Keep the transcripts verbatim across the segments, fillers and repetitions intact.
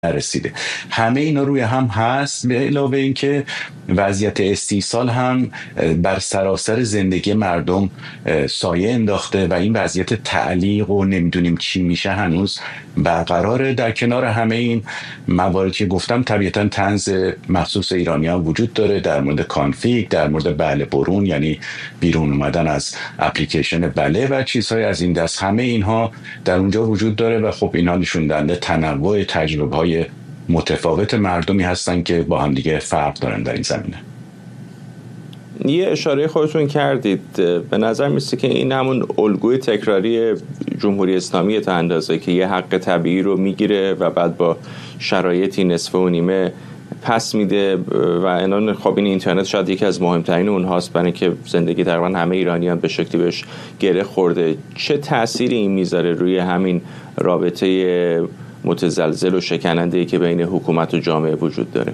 نرسیده. همه اینا روی هم هست، به علاوه اینکه وضعیت استیصال هم بر سراسر زندگی مردم سایه انداخته و این وضعیت تعلیق و نمیدونیم چی میشه هنوز برقراره. در کنار همه این مواردی که گفتم طبیعتا طنز مخصوص ایرانیان وجود داره در مورد کانفیگ، در مورد بله برون یعنی بیرون اومدن از اپلیکیشن بله و چیزهای از این دست. همه اینها در اونجا وجود داره و خب اینها نشون دهنده تنوع تجربه‌های متفاوت مردمی هستن که با هم دیگه فرق دارن در این زمینه. یه اشاره خودتون کردید، به نظر میسته که این همون الگوی تکراری جمهوری اسلامی تا اندازه که یه حق طبیعی رو میگیره و بعد با شرایطی نصفه و نیمه پس میده و الان خب این اینترنت شاید یکی از مهمترین اونهاست برای اینکه زندگی تقریبا همه ایرانیان به شکلی بهش گره خورده. چه تأثیری این میذاره روی همین رابطه متزلزل و شکننده‌ای که بین حکومت و جامعه وجود داره؟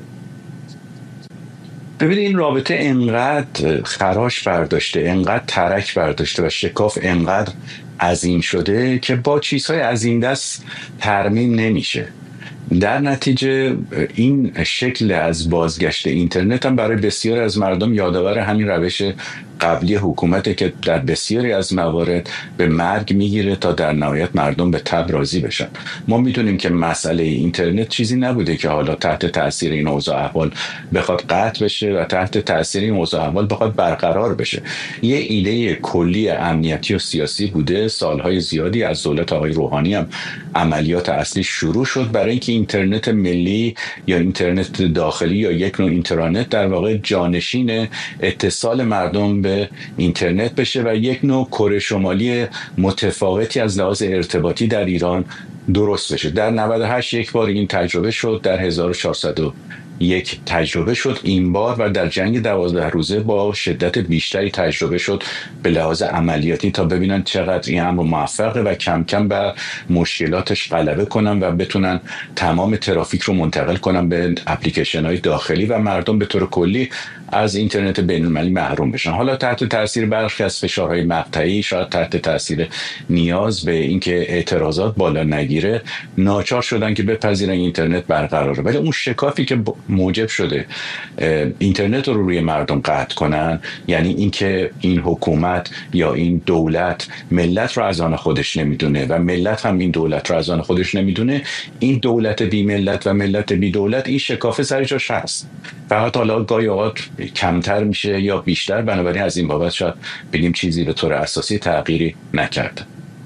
ببینید این رابطه انقدر خراش برداشته، انقدر ترک برداشته و شکاف انقدر عظیم شده که با چیزهای از این دست ترمیم نمیشه. در نتیجه این شکل از بازگشت اینترنت هم برای بسیاری از مردم یادآور همین روش قبلی حکومته که در بسیاری از موارد به مرگ میگیره تا در نهایت مردم به تب راضی بشن. ما میدونیم که مسئله اینترنت چیزی نبوده که حالا تحت تاثیر این اوضاع احوال بخواد قطع بشه و تحت تاثیر این اوضاع احوال بخواد برقرار بشه. یه ایده کلی امنیتی و سیاسی بوده، سالهای زیادی از دولت آقای روحانی هم عملیات اصلی شروع شد برای اینکه اینترنت ملی یا اینترنت داخلی یا یک نوع اینترنت در واقع جانشین اتصال مردم به اینترنت بشه و یک نوع کره شمالی متفاوتی از لحاظ ارتباطی در ایران درست بشه. در نود و هشت یک بار این تجربه شد، در هزار و چهارصد و یک تجربه شد این بار و در جنگ دوازده روزه با شدت بیشتری تجربه شد به لحاظ عملیاتی تا ببینن چقدر این امر موفقه و کم کم بر مشکلاتش غلبه کنن و بتونن تمام ترافیک رو منتقل کنن به اپلیکیشن های داخلی و مردم به طور کلی از اینترنت بین المللی محروم بشن. حالا تحت تاثیر برخی از فشارهای مقطعی، شاید تحت تاثیر نیاز به اینکه اعتراضات بالا نگیره، ناچار شدن که بپذیرن اینترنت برقراره. ولی اون شکافی که موجب شده اینترنت رو روی مردم قطع کنن، یعنی اینکه این حکومت یا این دولت ملت رو از آن خودش نمیدونه و ملت هم این دولت رو از آن خودش نمیدونه، این دولت بی ملت و ملت بی دولت، این شکافه سر جاش هست. فقط حالا گاهی اوقات کمتر میشه یا بیشتر، بنابراین از این بابت شاید بگیم چیزی به طور اساسی تغییری نکرده.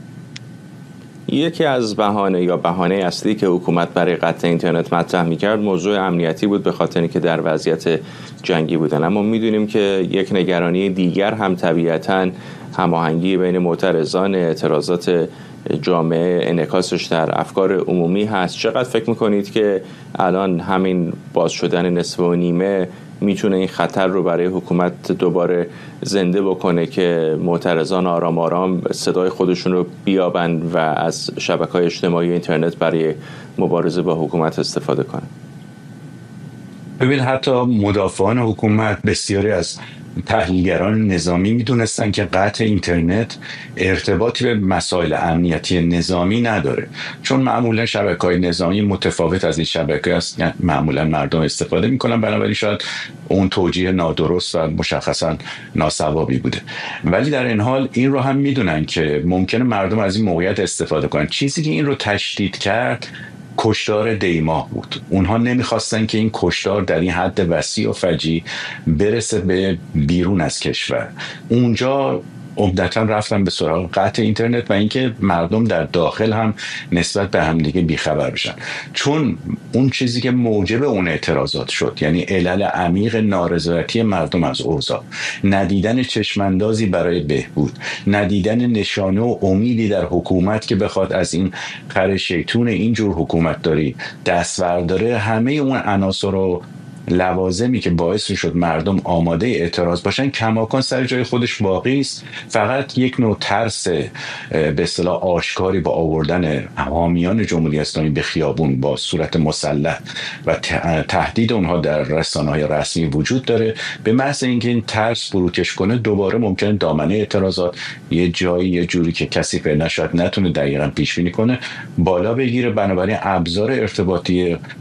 یکی از بهانه یا بهانه اصلی که حکومت برای قطع اینترنت مطرح می‌کرد موضوع امنیتی بود، به خاطر اینکه در وضعیت جنگی بودن. اما می‌دونیم که یک نگرانی دیگر هم طبیعتاً هماهنگی بین معترضان، اعتراضات جامعه، انعکاسش در افکار عمومی هست. چقدر فکر می‌کنید که الان همین باز شدن نصف و نیمه میتونه این خطر رو برای حکومت دوباره زنده بکنه که معترضان آرام آرام صدای خودشون رو بیابن و از شبکه‌های اجتماعی و اینترنت برای مبارزه با حکومت استفاده کنن؟ ببین حتی مدافعان حکومت، بسیاری از تحلیلگران نظامی میدونستن که قطع اینترنت ارتباطی به مسائل امنیتی نظامی نداره، چون معمولا شبکه‌های نظامی متفاوت از این شبکه است، یعنی معمولا مردم استفاده میکنن، بنابراین شاید اون توجیه نادرست و مشخصا ناصوابی بوده. ولی در این حال این رو هم میدونن که ممکنه مردم از این موقعیت استفاده کنن. چیزی که این رو تشدید کرد کشتار دیماه بود. اونها نمیخواستن که این کشتار در این حد وسیع و فجیع برسه به بیرون از کشور. اونجا عمدتاً رفتن به سراغ قطع اینترنت و اینکه مردم در داخل هم نسبت به همدیگه بیخبر بشن، چون اون چیزی که موجب اون اعتراضات شد، یعنی علل عمیق نارضایتی مردم از اوضاع، ندیدن چشماندازی برای بهبود، ندیدن نشانه و امیدی در حکومت که بخواد از این خر شیطون اینجور حکومت داری دست برداره، همه اون عناصر رو لوازمی که باعث شد مردم آماده اعتراض باشن کماکان سر جای خودش باقی است. فقط یک نوع ترس به اصطلاح آشکاری با آوردن حامیان جمهوری اسلامی به خیابون با صورت مسلح و تهدید اونها در رسانه‌های رسمی وجود داره. به محض اینکه این ترس فروکش کنه دوباره ممکنه دامنه اعتراضات یه جایی یه جوری که کسی فعلا شاید نتونه دقیقاً پیش بینی کنه بالا بگیره. بنابراین ابزار ارتباطی